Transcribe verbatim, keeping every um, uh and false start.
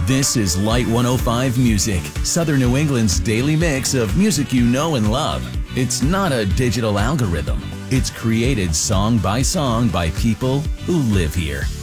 This is Light one oh five Music, Southern New England's daily mix of music you know and love. It's not a digital algorithm. It's created song by song by people who live here.